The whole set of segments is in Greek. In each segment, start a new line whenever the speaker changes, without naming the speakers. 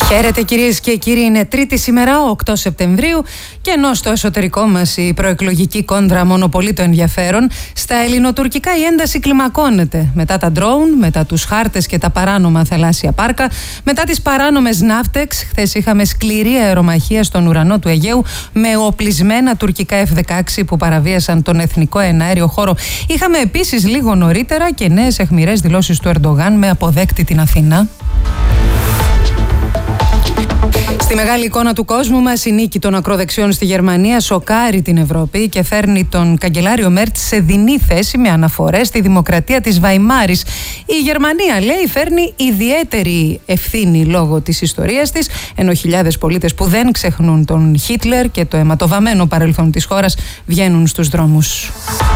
Χαίρετε κυρίες και κύριοι, είναι Τρίτη σήμερα, 8 Σεπτεμβρίου, και ενώ στο εσωτερικό μας η προεκλογική κόντρα μονοπολεί το ενδιαφέρον, στα ελληνοτουρκικά η ένταση κλιμακώνεται. Μετά τα ντρόουν, μετά τους χάρτες και τα παράνομα θαλάσσια πάρκα, μετά τις παράνομες ναύτεξ, χθες είχαμε σκληρή αερομαχία στον ουρανό του Αιγαίου με οπλισμένα τουρκικά F-16 που παραβίασαν τον εθνικό εναέριο χώρο. Είχαμε επίσης λίγο νωρίτερα και νέες αιχμηρές δηλώσεις του Ερντογάν με αποδέκτη την Αθήνα. Στη μεγάλη εικόνα του κόσμου μας, η νίκη των ακροδεξιών στη Γερμανία σοκάρει την Ευρώπη και φέρνει τον καγκελάριο Μέρτς σε δεινή θέση με αναφορές στη δημοκρατία της Βαϊμάρης. Η Γερμανία, λέει, φέρνει ιδιαίτερη ευθύνη λόγω της ιστορίας της, ενώ χιλιάδες πολίτες που δεν ξεχνούν τον Χίτλερ και το αιματοβαμμένο παρελθόν της χώρας βγαίνουν στους δρόμους.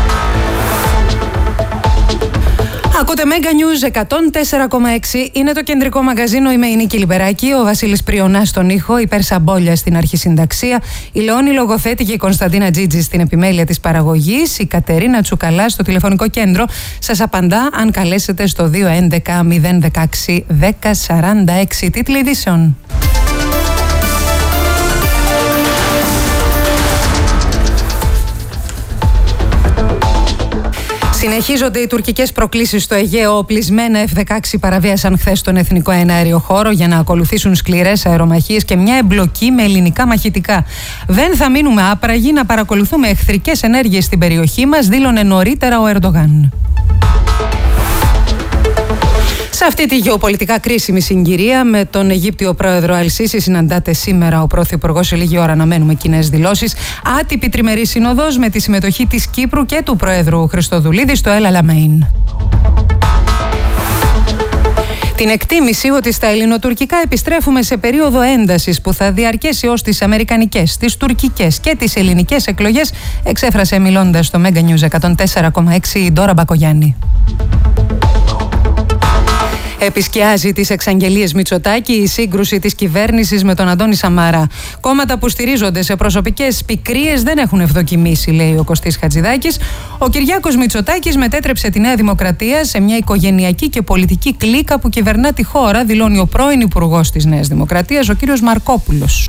Ακούτε Mega News 104,6. Είναι το κεντρικό μαγαζίνο. Είμαι η Νίκη Λιμπεράκη, ο Βασίλης Πριονάς στον ήχο, η Πέρσα Μπόλια στην αρχισυνταξία, η Λεόνη Λογοθέτη και η Κωνσταντίνα Τζίτζη στην επιμέλεια της παραγωγής, η Κατερίνα Τσουκαλά στο τηλεφωνικό κέντρο. Σας απαντά αν καλέσετε στο 211 016 1046. Τίτλοι ειδήσεων. Συνεχίζονται οι τουρκικές προκλήσεις στο Αιγαίο. Οπλισμένα F-16 παραβίασαν χθες τον εθνικό εναέριο χώρο για να ακολουθήσουν σκληρές αερομαχίες και μια εμπλοκή με ελληνικά μαχητικά. Δεν θα μείνουμε άπραγοι να παρακολουθούμε εχθρικές ενέργειες στην περιοχή μας, δήλωνε νωρίτερα ο Ερντογάν. Σε αυτή τη γεωπολιτικά κρίσιμη συγκυρία με τον Αιγύπτιο πρόεδρο Αλ-Σίση συναντάται σήμερα ο πρωθυπουργός. Σε λίγη ώρα αναμένουμε κοινές δηλώσεις. Άτυπη τριμερή σύνοδος με τη συμμετοχή της Κύπρου και του πρόεδρου Χριστοδουλίδη στο El Alamein. Την εκτίμηση ότι στα ελληνοτουρκικά επιστρέφουμε σε περίοδο έντασης που θα διαρκέσει ως τις αμερικανικές, τις τουρκικές και τις ελληνικές εκλογές, εξέφρασε μιλώντας στο Mega News 104,6 η Ντόρα Μπακογιάννη. Επισκιάζει τις εξαγγελίες Μητσοτάκη η σύγκρουση της κυβέρνησης με τον Αντώνη Σαμαρά. Κόμματα που στηρίζονται σε προσωπικές πικρίες δεν έχουν ευδοκιμήσει, λέει ο Κωστής Χατζηδάκης. Ο Κυριάκος Μητσοτάκης μετέτρεψε τη Νέα Δημοκρατία σε μια οικογενειακή και πολιτική κλίκα που κυβερνά τη χώρα, δηλώνει ο πρώην Υπουργός της Νέας Δημοκρατίας, ο κύριος Μαρκόπουλος.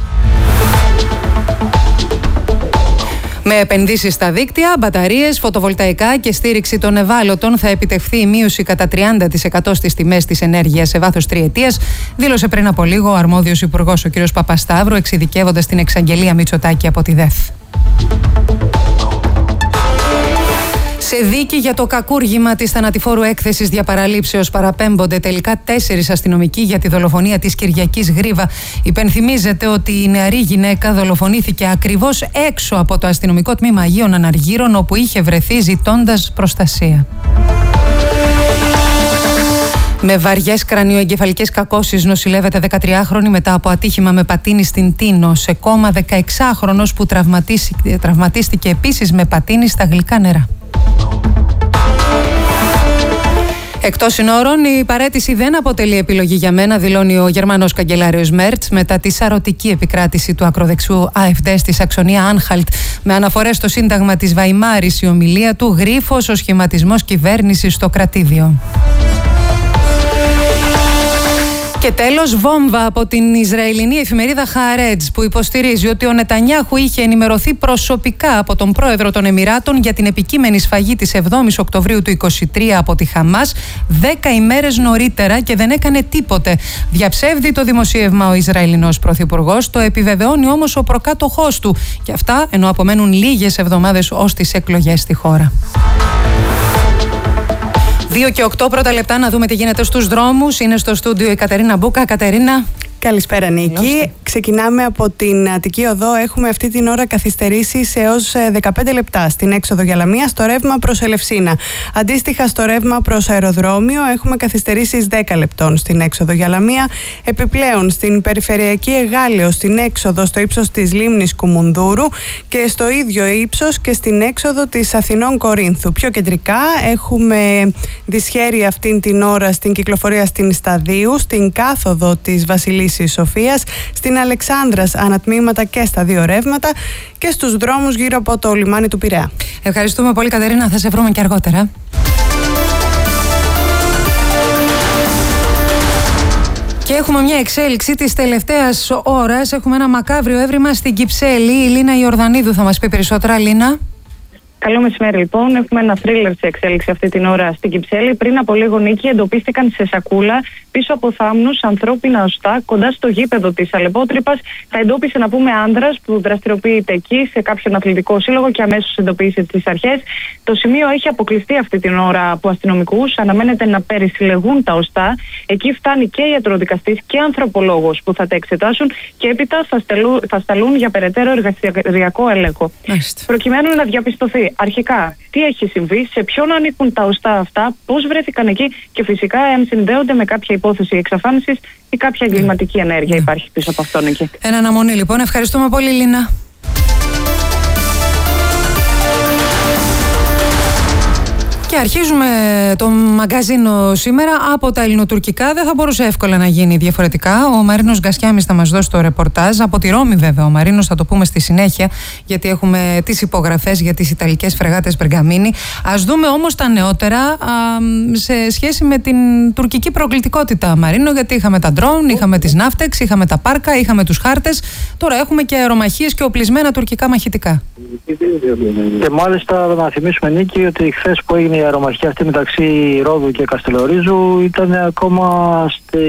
Με επενδύσεις στα δίκτυα, μπαταρίες, φωτοβολταϊκά και στήριξη των ευάλωτων θα επιτευχθεί η μείωση κατά 30% στις τιμές της ενέργειας σε βάθος τριετίας, δήλωσε πριν από λίγο ο αρμόδιος υπουργός, ο κ. Παπασταύρου, εξειδικεύοντας την εξαγγελία Μητσοτάκη από τη ΔΕΘ. Σε δίκη για το κακούργημα της θανατηφόρου έκθεσης διαπαραλήψεως παραπέμπονται τελικά 4 αστυνομικοί για τη δολοφονία της Κυριακής Γρίβα. Υπενθυμίζεται ότι η νεαρή γυναίκα δολοφονήθηκε ακριβώς έξω από το αστυνομικό τμήμα Αγίων Αναργύρων, όπου είχε βρεθεί ζητώντας προστασία. Με βαριές κρανιοεγκεφαλικές κακώσεις νοσηλεύεται 13χρονη μετά από ατύχημα με πατίνι στην Τίνο. Σε κόμμα 16χρονος που τραυματίστηκε επίσης με πατίνι στα γλυκά νερά. Εκτός συνόρων, η παραίτηση δεν αποτελεί επιλογή για μένα, δηλώνει ο Γερμανός καγκελάριος Μέρτς μετά τη σαρωτική επικράτηση του ακροδεξιού AfD στη Σαξονία Άνχαλτ. Με αναφορές στο Σύνταγμα της Βαϊμάρης, η ομιλία του γρίφος ο σχηματισμός κυβέρνησης στο κρατήδιο. Και τέλος, βόμβα από την Ισραηλινή εφημερίδα Χααρέτζ, που υποστηρίζει ότι ο Νετανιάχου είχε ενημερωθεί προσωπικά από τον πρόεδρο των Εμιράτων για την επικείμενη σφαγή της 7ης Οκτωβρίου του 2023 από τη Χαμάς 10 ημέρες νωρίτερα και δεν έκανε τίποτε. Διαψεύδει το δημοσίευμα ο Ισραηλινός πρωθυπουργός, το επιβεβαιώνει όμως ο προκάτοχός του. Και αυτά ενώ απομένουν λίγες εβδομάδες ως τις εκλογές στη χώρα. 2 και 8 πρώτα λεπτά να δούμε τι γίνεται στους δρόμους. Είναι στο στούντιο η Κατερίνα Μπούκα. Κατερίνα.
Καλησπέρα, Νίκη. Ξεκινάμε από την Αττική Οδό. Έχουμε αυτή την ώρα καθυστερήσεις έως 15 λεπτά στην έξοδο για Λαμία στο ρεύμα προς Ελευσίνα. Αντίστοιχα, στο ρεύμα προς αεροδρόμιο έχουμε καθυστερήσεις 10 λεπτών στην έξοδο για Λαμία. Επιπλέον, στην περιφερειακή Εγάλεο, στην έξοδο στο ύψος της λίμνης Κουμουνδούρου και στο ίδιο ύψος και στην έξοδο της Αθηνών Κορίνθου. Πιο κεντρικά έχουμε δυσχέρεια αυτήν την ώρα στην κυκλοφορία στην Σταδίου, στην κάθοδο της Βασιλής Σοφίας, στην Αλεξάνδρας ανατμήματα και στα δύο ρεύματα και στους δρόμους γύρω από το λιμάνι του Πειραιά.
Ευχαριστούμε πολύ, Κατερίνα. Θα σε βρούμε και αργότερα. Και έχουμε μια εξέλιξη της τελευταίας ώρας. Έχουμε ένα μακάβριο έβριμα στην Κυψέλη. Η Λίνα Ιορδανίδου θα μας πει περισσότερα. Λίνα.
Καλό μεσημέρι, λοιπόν. Έχουμε ένα θρίλερ σε εξέλιξη αυτή την ώρα στην Κυψέλη. Πριν από λίγο, Νίκη, εντοπίστηκαν σε σακούλα πίσω από θάμνους ανθρώπινα οστά κοντά στο γήπεδο της Αλεπότρυπας. Τα εντόπισε, να πούμε, άνδρας που δραστηριοποιείται εκεί σε κάποιον αθλητικό σύλλογο και αμέσως εντοπίσε τις αρχές. Το σημείο έχει αποκλειστεί αυτή την ώρα από αστυνομικούς. Αναμένεται να περισυλλεγούν τα οστά. Εκεί φτάνει και ιατροδικαστής και ανθρωπολόγος που θα τα εξετάσουν και έπειτα θα σταλούν για περαιτέρω εργαστηριακό έλεγχο. Προκειμένου να διαπιστωθεί αρχικά τι έχει συμβεί, σε ποιον ανήκουν τα οστά αυτά, πώς βρέθηκαν εκεί και φυσικά αν συνδέονται με κάποια υπόθεση εξαφάνισης ή κάποια εγκληματική ενέργεια υπάρχει πίσω από αυτόν εκεί.
Εν αναμονή, λοιπόν. Ευχαριστούμε πολύ, Λίνα. Και αρχίζουμε το μαγκαζίνο σήμερα από τα ελληνοτουρκικά. Δεν θα μπορούσε εύκολα να γίνει διαφορετικά. Ο Μαρίνος Γκασιάμις θα μας δώσει το ρεπορτάζ. Από τη Ρώμη, βέβαια, ο Μαρίνος, θα το πούμε στη συνέχεια, γιατί έχουμε τις υπογραφές για τις Ιταλικές φρεγάτες Μπεργαμίνη. Ας δούμε όμως τα νεότερα σε σχέση με την τουρκική προκλητικότητα, Μαρίνο, γιατί είχαμε τα ντρόουν, είχαμε τις ναύτεξ, είχαμε τα πάρκα, είχαμε τους χάρτες. Τώρα έχουμε και αερομαχίες και οπλισμένα τουρκικά μαχητικά.
Και μάλιστα να θυμίσουμε, Νίκη, ότι χθες που έγινε η αερομαχία αυτή μεταξύ Ρόδου και Καστελορίζου ήταν ακόμα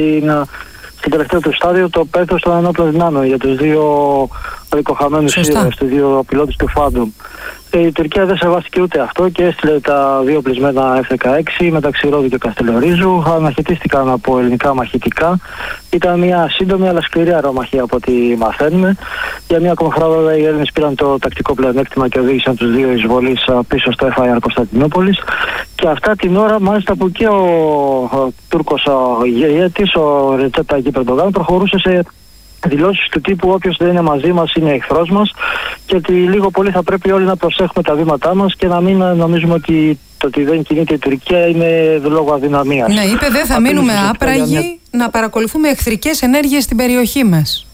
στο τελευταίο του στάδιο το πέθος των ενόπλων δυνάμεων για τους δύο αδικοχαμένους ήρωες, τους δύο πιλότους του Φάντομ. Η Τουρκία δεν σεβάστηκε ούτε αυτό και έστειλε τα δύο πλεισμένα F-16 μεταξύ Ρόδου και Καστελορίζου. Αναχαιτίστηκαν από ελληνικά μαχητικά. Ήταν μια σύντομη αλλά σκληρή αερομαχία από ό,τι μαθαίνουμε. Για μια ακόμα φορά, βέβαια, οι Έλληνες πήραν το τακτικό πλεονέκτημα και οδήγησαν τους δύο εισβολείς πίσω στο FIR Κωνσταντινούπολης. Και αυτά την ώρα, μάλιστα, που και ο Τούρκος ηγέτης, ο Ρετζέπ Ταγιπ Ερντογάν, προχωρούσε σε δηλώσεις του τύπου όποιος δεν είναι μαζί μας είναι εχθρός μας και ότι λίγο πολύ θα πρέπει όλοι να προσέχουμε τα βήματά μας και να μην νομίζουμε ότι το ότι δεν κινείται η Τουρκία είναι λόγω αδυναμίας.
Ναι, είπε δεν θα μείνουμε άπραγοι να παρακολουθούμε εχθρικές ενέργειες στην περιοχή μας.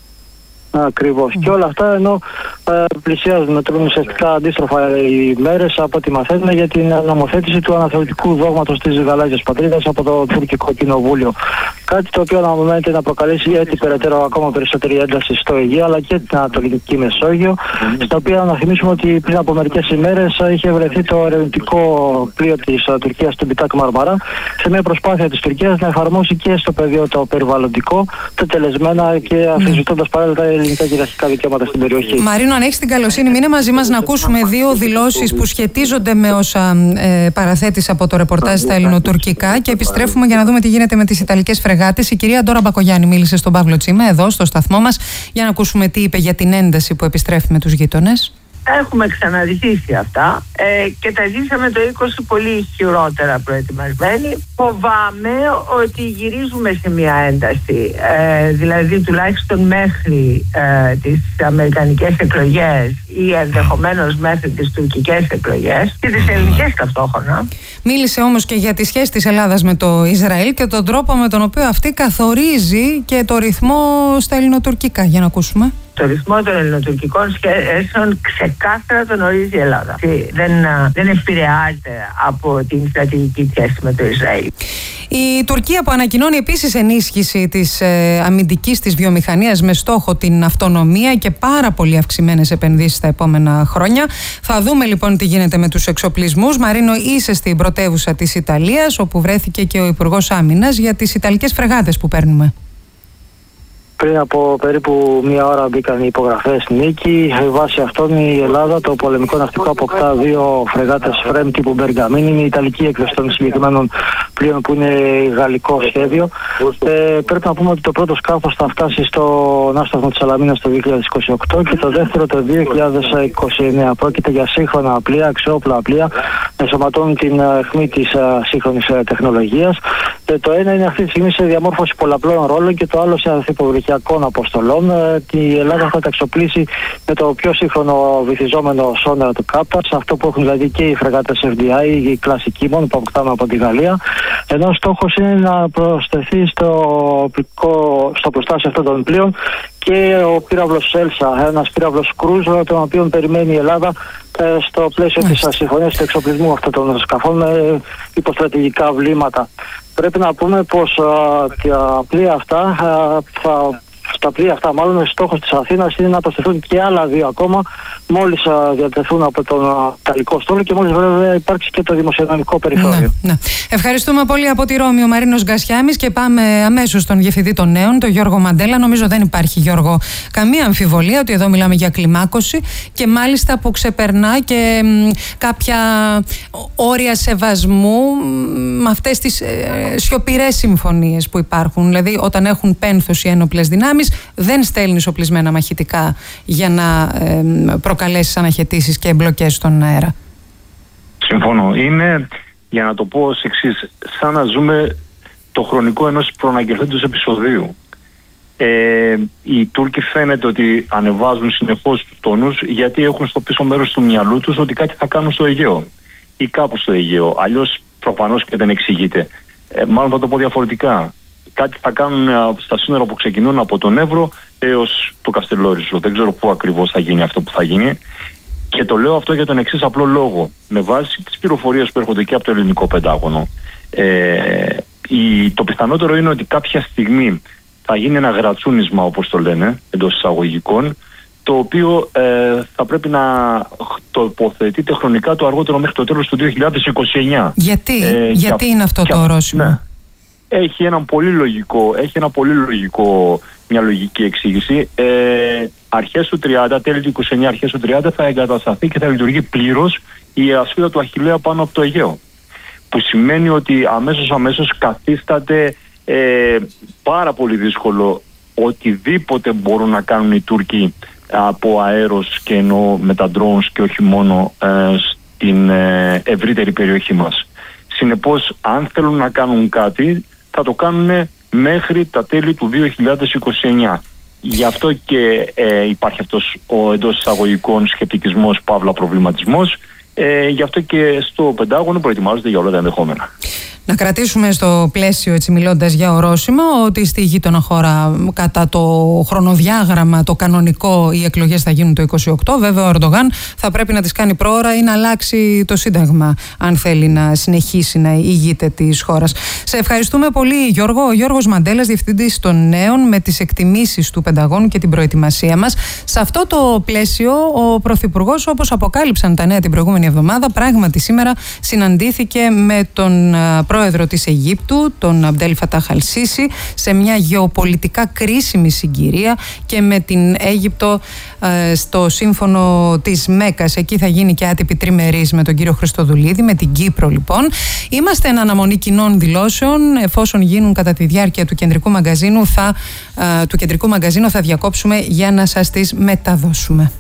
Ακριβώς. Και όλα αυτά ενώ πλησιάζουν με τρόπο ουσιαστικά αντίστροφα οι μέρες από ό,τι μαθαίνουμε για την νομοθέτηση του αναθεωρητικού δόγματος της Γαλάζιας Πατρίδας από το Τουρκικό Κοινοβούλιο. Κάτι το οποίο αναμένεται να προκαλέσει έτσι περαιτέρω ακόμα περισσότερη ένταση στο Αιγαίο αλλά και την Ανατολική Μεσόγειο, στα οποία να θυμίσουμε ότι πριν από μερικές ημέρες είχε βρεθεί το ερευνητικό πλοίο της Τουρκίας του Μπιτάκ Μαρμαρά σε μια προσπάθεια της Τουρκίας να εφαρμόσει και στο πεδίο το περιβαλλοντικό, τα τελεσμένα και αφιζητώντας παράλληλα τα ελληνικά κυριαρχικά δικαιώματα στην περιοχή.
Μαρίνο, αν έχεις την καλοσύνη, μείνε μαζί μας να ακούσουμε δύο δηλώσεις που σχετίζονται με όσα παραθέτεις από το ρεπορτάζ στα ελληνοτουρκικά και επιστρέφουμε για να δούμε τι γίνεται με τις Ιταλικές φρεγάτες. Η κυρία Ντόρα Μπακογιάννη μίλησε στον Παύλο Τσίμα εδώ στο σταθμό μας για να ακούσουμε τι είπε για την ένταση που επιστρέφει με τους γείτονες.
Έχουμε ξαναζήσει αυτά και τα ζήσαμε το 20 πολύ χειρότερα προετοιμασμένοι. Φοβάμαι ότι γυρίζουμε σε μια ένταση, δηλαδή τουλάχιστον μέχρι τις αμερικανικές εκλογές ή ενδεχομένως μέχρι τις τουρκικές εκλογές και τις ελληνικές ταυτόχρονα.
Μίλησε όμως και για τη σχέση της Ελλάδας με το Ισραήλ και τον τρόπο με τον οποίο αυτή καθορίζει και το ρυθμό στα ελληνοτουρκικά. Για να ακούσουμε.
Το ρυθμό των ελληνοτουρκικών σχέσεων ξεκάθαρα τον ορίζει η Ελλάδα. Δεν επηρεάζεται από την στρατηγική σχέση με το Ισραήλ.
Η Τουρκία που ανακοινώνει επίσης ενίσχυση της αμυντικής της βιομηχανίας με στόχο την αυτονομία και πάρα πολύ αυξημένες επενδύσεις τα επόμενα χρόνια. Θα δούμε λοιπόν τι γίνεται με τους εξοπλισμούς. Μαρίνο, είσαι στην πρωτεύουσα της Ιταλίας, όπου βρέθηκε και ο Υπουργός Άμυνας για τις Ιταλικές φρεγάτες που παίρνουμε.
Πριν από περίπου μία ώρα μπήκαν οι υπογραφές, Νίκη. Βάσει αυτών η Ελλάδα, το πολεμικό ναυτικό, αποκτά δύο φρεγάτες Φρέμ τύπου Μπεργαμίνη. Είναι η Ιταλική έκδοση των συγκεκριμένων πλοίων που είναι γαλλικό σχέδιο. Πρέπει να πούμε ότι το πρώτο σκάφος θα φτάσει στο ναύσταθμο της Σαλαμίνας το 2028 και το δεύτερο το 2029. Πρόκειται για σύγχρονα πλοία, αξιόπλα πλοία, ενσωματώνουν την αιχμή της σύγχρονης τεχνολογίας. Το ένα είναι αυτή τη στιγμή σε διαμόρφωση πολλαπλών ρόλων και το άλλο σε ανθιποβρυχιακών αποστολών. Η Ελλάδα θα τα εξοπλίσει με το πιο σύγχρονο βυθιζόμενο σόναρα του Κάπτας, αυτό που έχουν δηλαδή και οι φρεγάτες FDI, οι κλασικοί μόνο που αποκτάμε από τη Γαλλία. Ενώ στόχος είναι να προσθεθεί στο προστάσιο αυτών των πλοίων και ο πύραυλος Έλσα, ένας πύραυλος κρούζ, τον οποίο περιμένει η Ελλάδα στο πλαίσιο της συμφωνίας του εξοπλισμού αυτών των σκαφών με υποστρατηγικά βλήματα. Πρέπει να πούμε πως τα πλοία αυτά στα πλοία αυτά, μάλλον στόχος της Αθήνας είναι να προσθεθούν και άλλα 2 ακόμα, μόλις διατεθούν από τον Ιταλικό στόλο και μόλις βέβαια υπάρξει και το δημοσιονομικό περιθώριο.
Ναι. Ευχαριστούμε πολύ από τη Ρώμη ο Μαρίνος Γκασιάμης και πάμε αμέσως στον Διευθυντή των Νέων, τον Γιώργο Μαντέλα. Νομίζω δεν υπάρχει, Γιώργο, καμία αμφιβολία ότι εδώ μιλάμε για κλιμάκωση και μάλιστα που ξεπερνά και κάποια όρια σεβασμού με αυτές τις σιωπηρές συμφωνίες που υπάρχουν. Δηλαδή, όταν έχουν πένθος οι ένοπλες δυνάμεις, δεν στέλνεις οπλισμένα μαχητικά για να προκαλέσεις αναχαιτήσεις και εμπλοκές στον αέρα.
Συμφωνώ. Είναι, για να το πω ως εξής, σαν να ζούμε το χρονικό ενός προαναγγελθέντος επεισοδίου. Οι Τούρκοι φαίνεται ότι ανεβάζουν συνεχώς τους τόνους, γιατί έχουν στο πίσω μέρος του μυαλού τους ότι κάτι θα κάνουν στο Αιγαίο ή κάπου στο Αιγαίο. Αλλιώς προφανώς και δεν εξηγείται. Μάλλον θα το πω διαφορετικά. Κάτι θα κάνουν στα σύνορα που ξεκινούν από τον Εύρο έως το Καστελόριζο. Δεν ξέρω πού ακριβώς θα γίνει αυτό που θα γίνει. Και το λέω αυτό για τον εξής απλό λόγο. Με βάση τις πληροφορίες που έρχονται και από το ελληνικό Πεντάγωνο, το πιθανότερο είναι ότι κάποια στιγμή θα γίνει ένα γρατσούνισμα, όπως το λένε, εντός εισαγωγικών, το οποίο θα πρέπει να τοποθετείται χρονικά το αργότερο μέχρι το τέλος του 2029.
Γιατί είναι αυτό το ορόσημο?
Ναι. Έχει μια λογική εξήγηση. Αρχές του 30, τέλη του 29, αρχές του 30 θα εγκατασταθεί και θα λειτουργεί πλήρως η ασφίδα του Αχιλλέα πάνω από το Αιγαίο. Που σημαίνει ότι αμέσως καθίσταται πάρα πολύ δύσκολο οτιδήποτε μπορούν να κάνουν οι Τούρκοι από αέρος, και εννοώ με τα drones και όχι μόνο στην ευρύτερη περιοχή μας. Συνεπώς, αν θέλουν να κάνουν κάτι, θα το κάνουν μέχρι τα τέλη του 2029. Γι' αυτό και υπάρχει αυτός ο εντός εισαγωγικών σκεπτικισμός, παύλα προβληματισμός. Γι' αυτό και στο Πεντάγωνο προετοιμάζονται για όλα τα ενδεχόμενα.
Να κρατήσουμε στο πλαίσιο, έτσι μιλώντας για ορόσημα, ότι στη γείτονα χώρα κατά το χρονοδιάγραμμα το κανονικό οι εκλογές θα γίνουν το 28. Βέβαια ο Ερντογάν θα πρέπει να τις κάνει πρόωρα ή να αλλάξει το Σύνταγμα αν θέλει να συνεχίσει να ηγείται της χώρας. Σε ευχαριστούμε πολύ, Γιώργο. Ο Γιώργος Μαντέλας, Διευθυντής των Νέων, με τις εκτιμήσεις του Πενταγώνου και την προετοιμασία μας. Σε αυτό το πλαίσιο ο Πρωθυπουργός, όπως αποκάλυψαν τα νέα την προηγούμενη εβδομάδα, πράγματι σήμερα συναντήθηκε με τον πρόεδρο της Αιγύπτου, τον Αμπντέλ Φατάχ Αλ Σίσι, σε μια γεωπολιτικά κρίσιμη συγκυρία και με την Αίγυπτο στο σύμφωνο της Μέκας. Εκεί θα γίνει και άτυπη τριμερής με τον κύριο Χριστοδουλίδη, με την Κύπρο λοιπόν. Είμαστε εν αναμονή κοινών δηλώσεων. Εφόσον γίνουν κατά τη διάρκεια του κεντρικού μαγκαζίνου θα διακόψουμε για να σας τις μεταδώσουμε.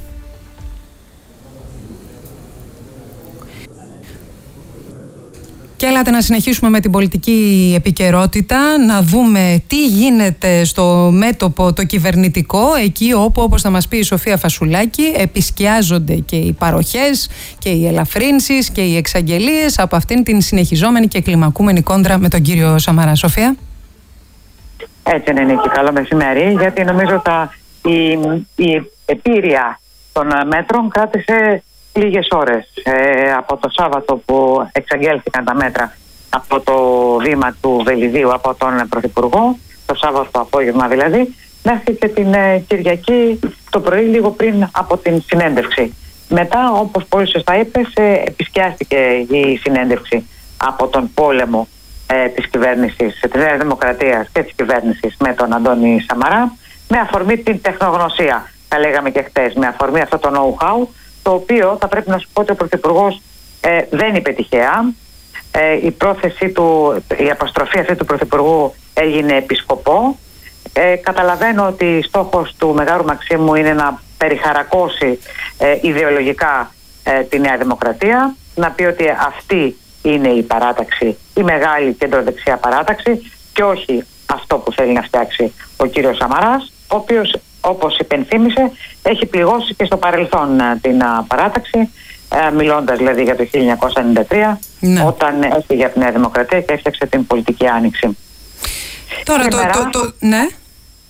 Και έλατε να συνεχίσουμε με την πολιτική επικαιρότητα, να δούμε τι γίνεται στο μέτωπο το κυβερνητικό, εκεί όπου, όπως θα μας πει η Σοφία Φασουλάκη, επισκιάζονται και οι παροχές και οι ελαφρύνσεις και οι εξαγγελίες από αυτήν την συνεχιζόμενη και κλιμακούμενη κόντρα με τον κύριο Σαμαρά. Σοφία.
Έτσι είναι, Νίκη. Καλό μεσημέρι, γιατί νομίζω η επίρρεια των μέτρων κράτησε λίγες ώρες από το Σάββατο που εξαγγέλθηκαν τα μέτρα από το βήμα του Βελιδίου από τον Πρωθυπουργό, το Σάββατο το απόγευμα δηλαδή, μέχρι και την Κυριακή το πρωί, λίγο πριν από την συνέντευξη. Μετά, όπως πολύ σωστά είπες, επισκιάστηκε η συνέντευξη από τον πόλεμο της κυβέρνησης, της Νέας Δημοκρατίας και της κυβέρνησης με τον Αντώνη Σαμαρά, με αφορμή την τεχνογνωσία, τα λέγαμε και χτες, με αφορμή αυτό το know-how, το οποίο θα πρέπει να σου πω ότι ο Πρωθυπουργός δεν είπε τυχαία. Η πρόθεσή του, η αποστροφή αυτή του Πρωθυπουργού έγινε επί σκοπό. Καταλαβαίνω ότι στόχος του Μεγάρου Μαξίμου είναι να περιχαρακώσει ιδεολογικά τη Νέα Δημοκρατία, να πει ότι αυτή είναι η παράταξη, η μεγάλη κεντροδεξιά παράταξη και όχι αυτό που θέλει να φτιάξει ο κύριος Σαμαράς, ο οποίος, όπως υπενθύμησε, έχει πληγώσει και στο παρελθόν την παράταξη, μιλώντας δηλαδή για το 1993, ναι, όταν έφυγε από τη Νέα Δημοκρατία και έφτιαξε την πολιτική άνοιξη.
Τώρα ναι.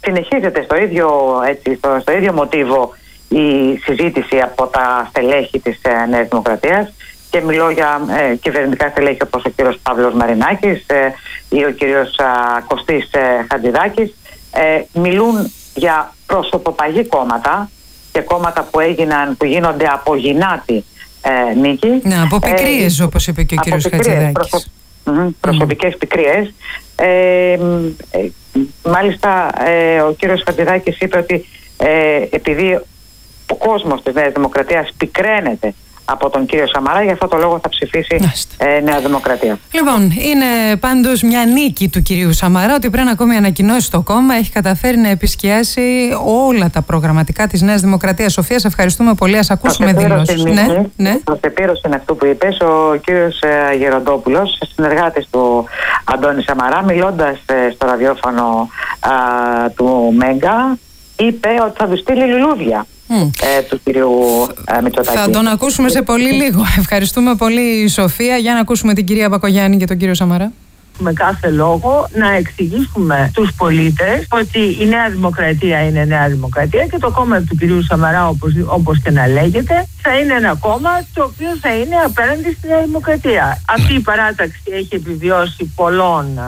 συνεχίζεται στο ίδιο μοτίβο η συζήτηση από τα στελέχη της Νέας Δημοκρατίας, και μιλώ για κυβερνητικά στελέχη όπως ο κύριος Παύλος Μαρινάκης ή ο κύριος Κωστής Χατζηδάκης. Μιλούν για προσωποπαγή κόμματα και κόμματα που γίνονται από γυνάτη νίκη.
Ναι, από πικρίες, όπως είπε και ο κύριος Χατζηδάκης.
Προσωπικές πικρίες. Μάλιστα ο κύριος Χατζηδάκης είπε ότι επειδή ο κόσμος της Νέας Δημοκρατίας πικραίνεται από τον κύριο Σαμαρά, για αυτό το λόγο θα ψηφίσει Νέα Δημοκρατία.
Λοιπόν, είναι πάντως μια νίκη του κυρίου Σαμαρά ότι πριν ακόμη ανακοινώσει το κόμμα έχει καταφέρει να επισκιάσει όλα τα προγραμματικά της Νέας Δημοκρατίας. Σοφία, σε ευχαριστούμε πολύ. Ας ακούσουμε δηλώσεις.
Ναι. Προς επίρρωση είναι αυτό που είπες. Ο κύριος Γεροντόπουλος, συνεργάτης του Αντώνη Σαμαρά, μιλώντας στο ραδιόφωνο του Μέγκα, είπε ότι θα του στείλει λουλούδια του κυρίου Μητσοτάκη.
Θα τον ακούσουμε σε πολύ λίγο. Ευχαριστούμε πολύ, Σοφία. Για να ακούσουμε την κυρία Μπακογιάννη και τον κύριο Σαμαρά.
Με κάθε λόγο να εξηγήσουμε στους πολίτες ότι η Νέα Δημοκρατία είναι Νέα Δημοκρατία και το κόμμα του κυρίου Σαμαρά, όπως και να λέγεται, θα είναι ένα κόμμα το οποίο θα είναι απέναντι στη Νέα Δημοκρατία. Αυτή η παράταξη έχει επιβιώσει πολλών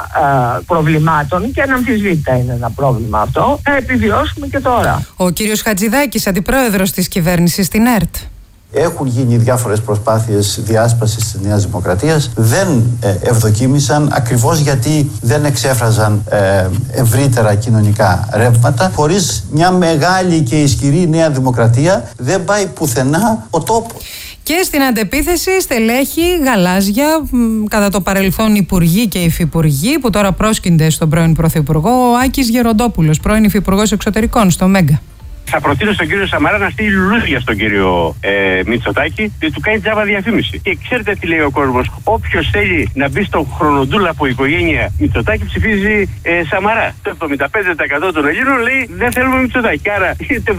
προβλημάτων και αναμφισβήτητα είναι ένα πρόβλημα αυτό. Θα επιβιώσουμε και τώρα.
Ο κύριος Χατζηδάκης, αντιπρόεδρος της κυβέρνησης στην ΕΡΤ.
Έχουν γίνει διάφορες προσπάθειες διάσπασης της Νέας Δημοκρατίας. Δεν ευδοκίμησαν ακριβώς γιατί δεν εξέφραζαν ευρύτερα κοινωνικά ρεύματα. Χωρίς μια μεγάλη και ισχυρή Νέα Δημοκρατία δεν πάει πουθενά ο τόπος.
Και στην αντεπίθεση στελέχη γαλάζια, κατά το παρελθόν υπουργοί και υφυπουργοί, που τώρα πρόσκυνται στον πρώην Πρωθυπουργό, ο Άκης Γεροντόπουλος, πρώην Υφυπουργός Εξωτερικών στο Μέγκα.
Θα προτείνω στον κύριο Σαμαρά να στείλει λουλούδια στον κύριο Μητσοτάκη και του κάνει τζάβα διαφήμιση. Και ξέρετε τι λέει ο κόσμος? Όποιος θέλει να μπει στο χρονοτούλαπο οικογένεια Μητσοτάκη ψηφίζει Σαμαρά. Το 75% των Ελλήνων λέει δεν θέλουμε Μητσοτάκη. Άρα το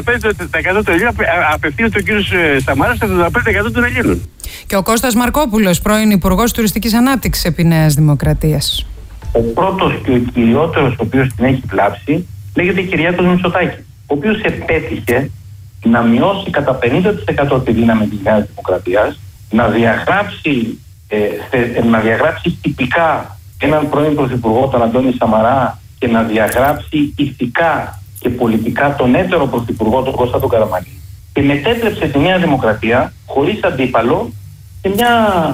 75% των Ελλήνων απευθύνεται στον κύριο Σαμαρά στο 75% των Ελλήνων.
Και ο Κώστας Μαρκόπουλος, πρώην Υπουργός Τουριστικής Ανάπτυξης επί Νέας Δημοκρατίας.
Ο πρώτος και ο κυριότερος ο οποίος την έχει βλάψει λέγεται Κυριάκος Μητσοτάκη, ο οποίος επέτυχε να μειώσει κατά 50% τη δύναμη της Νέας Δημοκρατίας, να διαγράψει τυπικά έναν πρώην Πρωθυπουργό, τον Αντώνη Σαμαρά, και να διαγράψει ηθικά και πολιτικά τον έτερο Πρωθυπουργό, τον Κώστα τον Καραμανλή, και μετέτρεψε τη Νέα Δημοκρατία χωρίς αντίπαλο σε μια,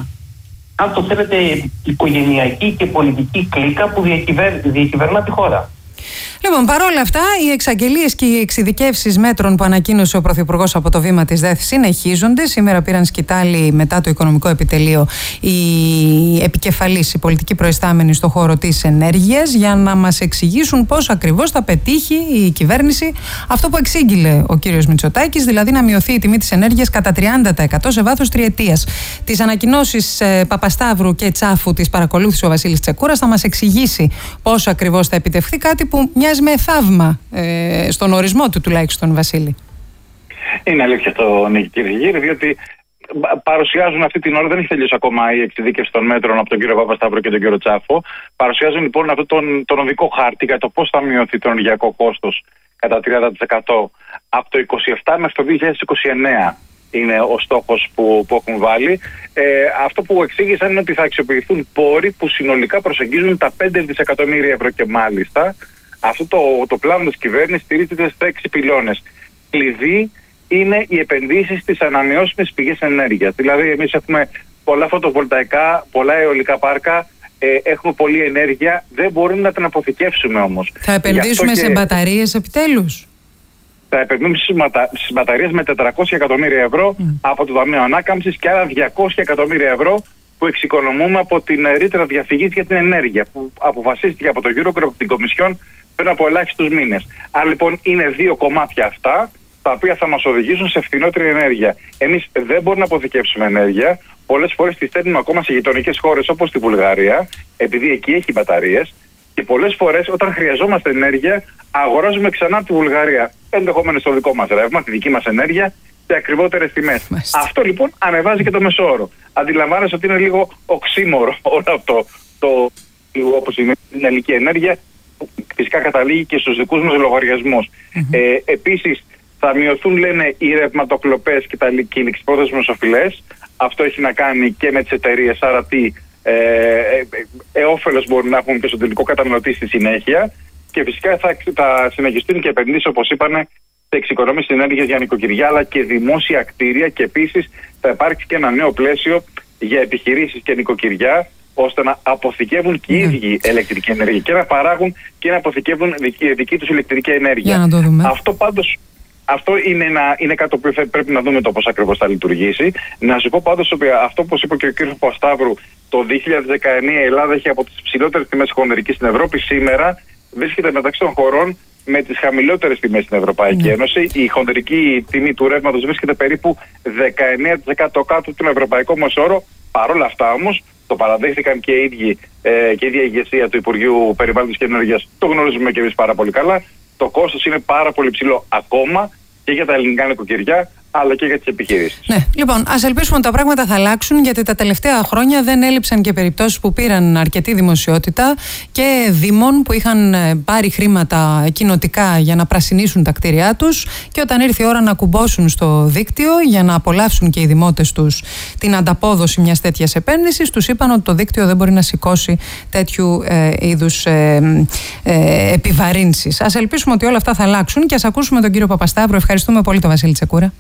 αν το θέλετε, οικογενειακή και πολιτική κλίκα που διακυβερνά τη χώρα.
Λοιπόν, παρόλα αυτά, οι εξαγγελίες και οι εξειδικεύσεις μέτρων που ανακοίνωσε ο Πρωθυπουργός από το βήμα της ΔΕΘ συνεχίζονται. Σήμερα πήραν σκητάλη μετά το Οικονομικό Επιτελείο οι επικεφαλής, οι πολιτικοί προϊστάμενοι στο χώρο της ενέργειας, για να μας εξηγήσουν πώς ακριβώς θα πετύχει η κυβέρνηση αυτό που εξήγηλε ο κύριος Μητσοτάκης, δηλαδή να μειωθεί η τιμή της ενέργειας κατά 30% σε βάθος τριετίας. Τις ανακοινώσεις Παπασταύρου και Τσάφου τις παρακολούθησε ο Βασίλης Τσεκούρας. Θα μας εξηγήσει πώς ακριβώς θα επιτευχθεί, κάτι που μοιάζει με θαύμα στον ορισμό του τουλάχιστον, Βασίλη.
Είναι αλήθεια αυτό, Νίκη, κύριε Γύρη, διότι παρουσιάζουν αυτή την ώρα, δεν έχει τελειώσει ακόμα η εξειδίκευση των μέτρων από τον κύριο Παπασταύρο και τον κύριο Τσάφο. Παρουσιάζουν λοιπόν αυτό τον οδικό χάρτη για το πώς θα μειωθεί το ενεργειακό κόστος κατά 30% από το 2027 μέχρι το 2029. Είναι ο στόχος που έχουν βάλει. Αυτό που εξήγησαν είναι ότι θα αξιοποιηθούν πόροι που συνολικά προσεγγίζουν τα 5 δισεκατομμύρια ευρώ, και μάλιστα αυτό το πλάνο της κυβέρνησης στηρίζεται στα 6 πυλώνες. Κλειδί είναι οι επενδύσεις στις ανανεώσιμες πηγές ενέργειας. Δηλαδή, εμείς έχουμε πολλά φωτοβολταϊκά, πολλά αιωλικά πάρκα, έχουμε πολλή ενέργεια, δεν μπορούμε να την αποθηκεύσουμε όμως.
Θα επενδύσουμε σε μπαταρίες επιτέλους?
Θα επενδύσουμε στις μπαταρίες με 400 εκατομμύρια ευρώ από το Ταμείο Ανάκαμψης και άλλα 200 εκατομμύρια ευρώ που εξοικονομούμε από την ρήτρα διαφυγής για την ενέργεια, που αποφασίστηκε από το Eurogroup και από την Κομισιόν πριν από ελάχιστους μήνες. Άρα λοιπόν είναι δύο κομμάτια αυτά, τα οποία θα μας οδηγήσουν σε φθηνότερη ενέργεια. Εμείς δεν μπορούμε να αποθηκεύσουμε ενέργεια. Πολλές φορές τη στέλνουμε ακόμα σε γειτονικές χώρες όπως τη Βουλγαρία, επειδή εκεί έχει μπαταρίες. Και πολλές φορές όταν χρειαζόμαστε ενέργεια, αγοράζουμε ξανά από τη Βουλγαρία. Ενδεχομένως το δικό μας ρεύμα, τη δική μας ενέργεια, σε ακριβότερες τιμές. Αυτό λοιπόν ανεβάζει και το μεσόωρο. Αντιλαμβάνεσαι ότι είναι λίγο οξύμορο όλο αυτό, όπως είναι η ελληνική ενέργεια, φυσικά καταλήγει και στους δικούς μας λογαριασμούς. Επίσης, θα μειωθούν, λένε, οι ρευματοκλοπές και οι ληξιπρόθεσμες οφειλές. Αυτό έχει να κάνει και με τις εταιρείες, άρα τι όφελος μπορεί να έχουν και στον τελικό καταναλωτή στη συνέχεια. Και φυσικά θα συνεχιστούν και επενδύσεις, όπως είπανε, σε εξοικονόμηση ενέργειας για νοικοκυριά αλλά και δημόσια κτίρια. Και επίσης θα υπάρξει και ένα νέο πλαίσιο για επιχειρήσεις και νοικοκυριά, ώστε να αποθηκεύουν και οι ίδιοι ηλεκτρική ενέργεια και να παράγουν και να αποθηκεύουν δική τους ηλεκτρική ενέργεια.
Για να το δούμε.
Αυτό είναι κάτι που πρέπει να δούμε το πώς ακριβώς θα λειτουργήσει. Να σου πω πάντως ότι αυτό που είπε και ο κ. Παπασταύρου, το 2019 η Ελλάδα έχει από τις ψηλότερες τιμές χονδρικής στην Ευρώπη. Σήμερα βρίσκεται μεταξύ των χωρών με τις χαμηλότερες τιμές στην Ευρωπαϊκή Ένωση. Η χονδρική τιμή του ρεύματος βρίσκεται περίπου 19% κάτω του ευρωπαϊκό μεσόρο. Παρ' όλα αυτά όμως, το παραδέχθηκαν και η ίδια ηγεσία του Υπουργείου Περιβάλλοντος και Ενέργειας. Το γνωρίζουμε και εμείς πάρα πολύ καλά. Το κόστος είναι πάρα πολύ ψηλό ακόμα και για τα ελληνικά νοικοκυριά, αλλά και για τις επιχειρήσεις.
Ναι, λοιπόν, ας ελπίσουμε ότι τα πράγματα θα αλλάξουν, γιατί τα τελευταία χρόνια δεν έλειψαν και περιπτώσεις που πήραν αρκετή δημοσιότητα και δήμων που είχαν πάρει χρήματα κοινοτικά για να πρασινίσουν τα κτίρια τους, και όταν ήρθε η ώρα να κουμπώσουν στο δίκτυο για να απολαύσουν και οι δημότες τους την ανταπόδοση μιας τέτοιας επένδυσης, τους είπαν ότι το δίκτυο δεν μπορεί να σηκώσει τέτοιου είδους επιβαρύνσεις. Ας ελπίσουμε ότι όλα αυτά θα αλλάξουν και ας ακούσουμε τον κύριο Παπασταύρου. Ευχαριστούμε πολύ τον Βασίλη Τσεκούρα.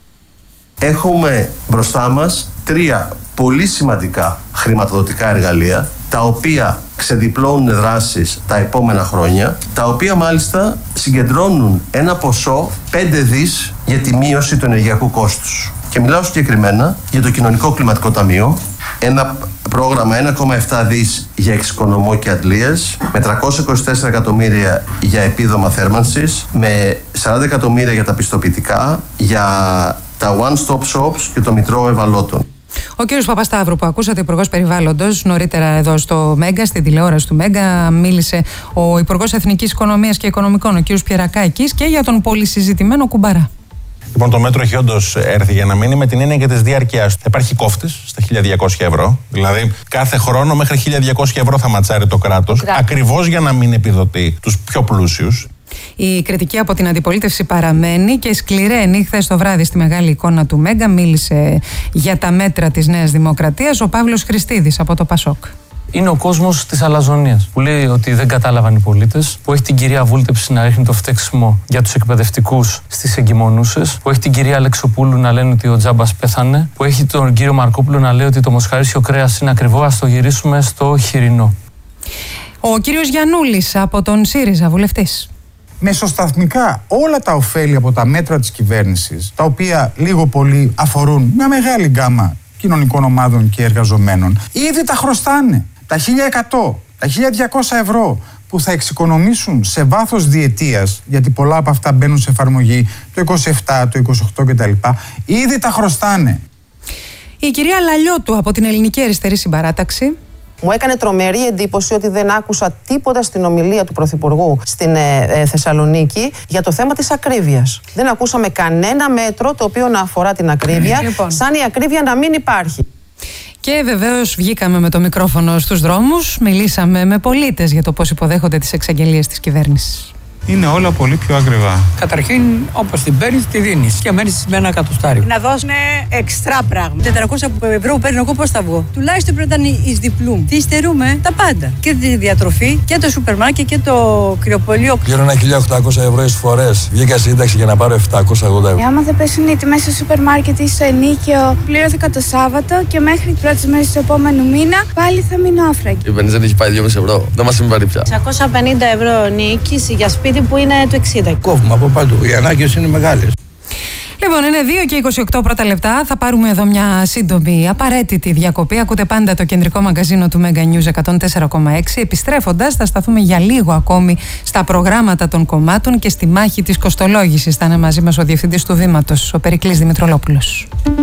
Έχουμε μπροστά μας 3 πολύ σημαντικά χρηματοδοτικά εργαλεία, τα οποία ξεδιπλώνουν δράσεις τα επόμενα χρόνια, τα οποία μάλιστα συγκεντρώνουν ένα ποσό 5 δις για τη μείωση του ενεργειακού κόστους. Και μιλάω συγκεκριμένα για το Κοινωνικό Κλιματικό Ταμείο, ένα πρόγραμμα 1,7 δις για εξοικονομό και αντλίες, με 324 εκατομμύρια για επίδομα θέρμανσης, με 40 εκατομμύρια για τα πιστοποιητικά, για τα one-stop shops και το Μητρό Ευαλώτων.
Ο κύριος Παπασταύρου, που ακούσατε, Υπουργός Περιβάλλοντος, νωρίτερα εδώ στο Μέγκα, στην τηλεόραση του Μέγκα, μίλησε ο Υπουργός Εθνικής Οικονομίας και Οικονομικών, ο κύριος Πιερακάκης, και για τον πολυσυζητημένο Κουμπαρά.
Λοιπόν, το μέτρο έχει όντως έρθει για να μείνει, με την έννοια και της διάρκειας. Θα υπάρχει κόφτης στα 1.200 ευρώ. Δηλαδή, κάθε χρόνο μέχρι 1.200 ευρώ θα ματσάρει το κράτος, ακριβώς για να μην επιδοτεί τους πιο πλούσιους.
Η κριτική από την αντιπολίτευση παραμένει και σκληραίνει. Χθες το βράδυ στη μεγάλη εικόνα του Μέγκα μίλησε για τα μέτρα της Νέας Δημοκρατίας ο Παύλος Χριστίδης από το Πασόκ.
Είναι ο κόσμος της αλαζονίας, που λέει ότι δεν κατάλαβαν οι πολίτες, που έχει την κυρία Βούλτεψη να ρίχνει το φταίξιμο για τους εκπαιδευτικούς στις εγκυμονούσες, που έχει την κυρία Αλεξοπούλου να λένε ότι ο Τζάμπας πέθανε, που έχει τον κύριο Μαρκόπουλο να λέει ότι το μοσχαρίσιο κρέας είναι ακριβό, ας το γυρίσουμε στο χοιρινό.
Ο κύριος Γιαννούλης από τον ΣΥΡΙΖΑ, βουλευτής.
Μεσοσταθμικά όλα τα ωφέλη από τα μέτρα της κυβέρνησης, τα οποία λίγο πολύ αφορούν μια μεγάλη γκάμα κοινωνικών ομάδων και εργαζομένων, ήδη τα χρωστάνε. Τα 1.100, τα 1.200 ευρώ που θα εξοικονομήσουν σε βάθος διετίας, γιατί πολλά από αυτά μπαίνουν σε εφαρμογή το 27, το 28 κτλ., ήδη τα χρωστάνε.
Η κυρία Λαλιώτου από την Ελληνική Αριστερή Συμπαράταξη.
Μου έκανε τρομερή εντύπωση ότι δεν άκουσα τίποτα στην ομιλία του Πρωθυπουργού στην Θεσσαλονίκη για το θέμα της ακρίβειας. Δεν ακούσαμε κανένα μέτρο το οποίο να αφορά την ακρίβεια, σαν η ακρίβεια να μην υπάρχει.
Και βεβαίως βγήκαμε με το μικρόφωνο στους δρόμους, μιλήσαμε με πολίτες για το πώς υποδέχονται τις εξαγγελίες της κυβέρνησης.
Είναι όλα πολύ πιο ακριβά. Καταρχήν, όπως την παίρνεις, τη δίνεις και μένεις με 1 εκατοστάριο.
Να δώσουν εξτρά πράγμα. 400 ευρώ που παίρνω εγώ, πώς θα βγω. Τουλάχιστον πρέπει να ήταν εις διπλούμ. Τι υστερούμε, τα πάντα. Και τη διατροφή και το σούπερ μάρκετ και το κρυοπωλείο.
Γύρω ένα 1.800 ευρώ εισφορές. Βγήκα σύνταξη για να πάρω 780 ευρώ.
Άμα δεν πέσουν οι τιμές στο σούπερ μάρκετ ή στο ενίκιο, πλήρωθηκα το Σάββατο και μέχρι τις πρώτες μέρες του επόμενου μήνα πάλι θα μείνω άφραγη.
Η βενζίνη έχει πάει 2,5 ευρώ. Δεν μας συμβαίνει πια.
650 ευρώ νίκηση για σπίτι που είναι του 60.
Κόβουμε από παντού. Οι ανάγκες είναι μεγάλες.
Λοιπόν, είναι 2 και 28 πρώτα λεπτά. Θα πάρουμε εδώ μια σύντομη, απαραίτητη διακοπή. Ακούτε πάντα το κεντρικό μαγκαζίνο του Mega News 104,6. Επιστρέφοντας, θα σταθούμε για λίγο ακόμη στα προγράμματα των κομμάτων και στη μάχη της κοστολόγησης. Θα είναι μαζί μας ο Διευθυντής του Βήματος, ο Περικλής Δημητρολόπουλος.